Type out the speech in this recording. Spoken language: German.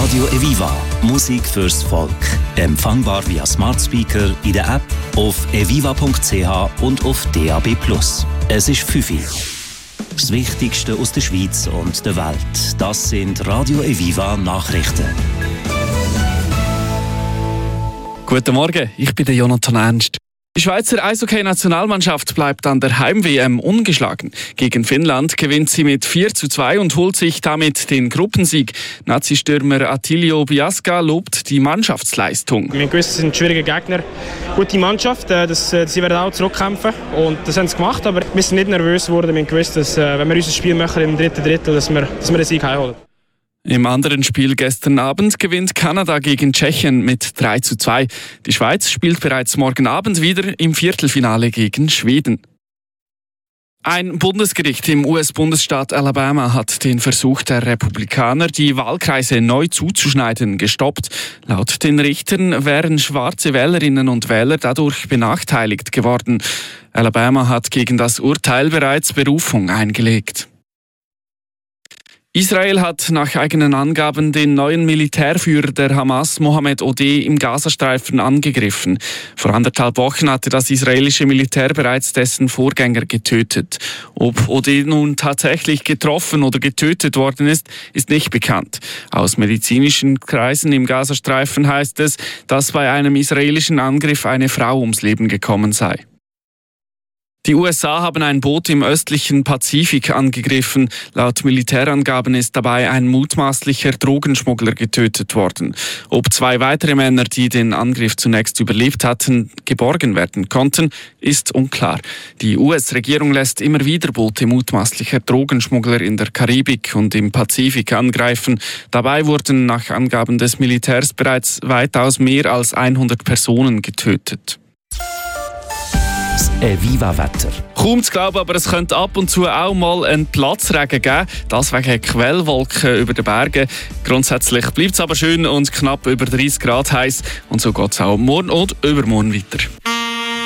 Radio Eviva. Musik fürs Volk. Empfangbar via Smart Speaker in der App, auf eviva.ch und auf DAB+. Es ist 5 Uhr. Das Wichtigste aus der Schweiz und der Welt. Das sind Radio Eviva Nachrichten. Guten Morgen, ich bin Jonathan Ernst. Die Schweizer Eishockey-Nationalmannschaft bleibt an der Heim-WM ungeschlagen. Gegen Finnland gewinnt sie mit 4:2 und holt sich damit den Gruppensieg. Nazi-Stürmer Attilio Biasca lobt die Mannschaftsleistung. Wir wissen, es sind schwierige Gegner, gute Mannschaft, sie werden auch zurückkämpfen und das haben sie gemacht, aber wir sind nicht nervös geworden. Wir wissen, dass wenn wir unser Spiel machen im dritten Drittel, dass wir den Sieg heimholen. Im anderen Spiel gestern Abend gewinnt Kanada gegen Tschechien mit 3:2. Die Schweiz spielt bereits morgen Abend wieder im Viertelfinale gegen Schweden. Ein Bundesgericht im US-Bundesstaat Alabama hat den Versuch der Republikaner, die Wahlkreise neu zuzuschneiden, gestoppt. Laut den Richtern wären schwarze Wählerinnen und Wähler dadurch benachteiligt geworden. Alabama hat gegen das Urteil bereits Berufung eingelegt. Israel hat nach eigenen Angaben den neuen Militärführer der Hamas, Mohammed Odeh, im Gazastreifen angegriffen. Vor 1,5 Wochen hatte das israelische Militär bereits dessen Vorgänger getötet. Ob Odeh nun tatsächlich getroffen oder getötet worden ist, ist nicht bekannt. Aus medizinischen Kreisen im Gazastreifen heißt es, dass bei einem israelischen Angriff eine Frau ums Leben gekommen sei. Die USA haben ein Boot im östlichen Pazifik angegriffen. Laut Militärangaben ist dabei ein mutmaßlicher Drogenschmuggler getötet worden. Ob 2 weitere Männer, die den Angriff zunächst überlebt hatten, geborgen werden konnten, ist unklar. Die US-Regierung lässt immer wieder Boote mutmaßlicher Drogenschmuggler in der Karibik und im Pazifik angreifen. Dabei wurden nach Angaben des Militärs bereits weitaus mehr als 100 Personen getötet. Eviva-Wetter. Kaum zu glauben, aber es könnte ab und zu auch mal einen Platzregen geben. Das wegen Quellwolken über den Bergen. Grundsätzlich bleibt es aber schön und knapp über 30 Grad heiß. Und so geht es auch morgen und übermorgen weiter.